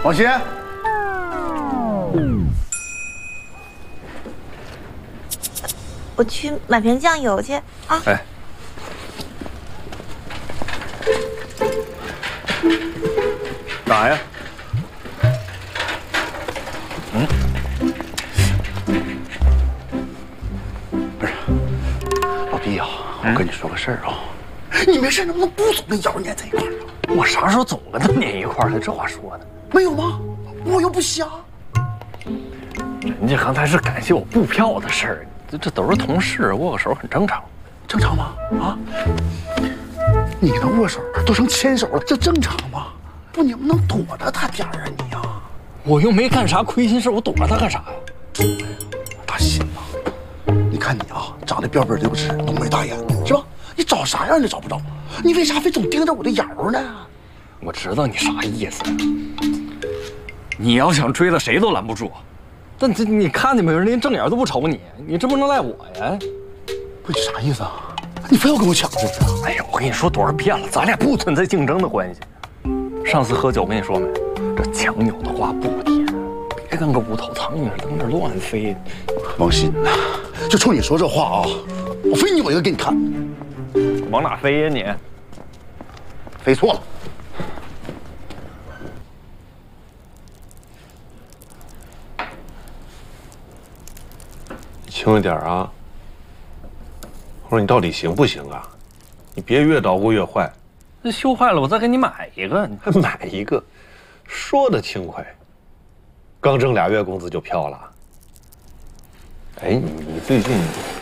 王鑫， 我去买瓶酱油去啊。 哎，干啥呀？不是，老弟呀，我跟你说个事儿啊，你没事能不能不总跟瑶粘在一块儿啊？ 我啥时候总跟他粘一块儿了？这话说的， 没有吗？我又不瞎。 人家刚才是感谢我布票的事儿，这都是同事，握个手很正常。 正常吗？啊，你跟他握手都成牵手了，这正常吗？不，你不能躲着他点儿啊你呀！ 我又没干啥亏心事，我躲着他干啥呀？ 大鑫呐，你看你啊，长得标标溜直，浓眉大眼的，是吧？你找啥样你找不着，你为啥非总盯着我的瑶呢？ 我知道你啥意思，你要想追了谁都拦不住。但这你看见没有？人连正眼都不瞅你，你这不能赖我呀！ 不，你啥意思啊？你非要跟我抢是不是？ 哎呀，我跟你说多少遍了，咱俩不存在竞争的关系。上次喝酒我跟你说没？这强扭的话不甜，别跟个无头苍蝇似的，跟那乱飞。 王鑫，就冲你说这话啊，我非扭一个给你看。 往哪飞呀你？ 飞错了。 轻一点啊！我说你到底行不行啊？你别越捣鼓越坏。 这修坏了，我再给你买一个。 还买一个，说的轻快。刚挣2月工资就飘了。哎，你最近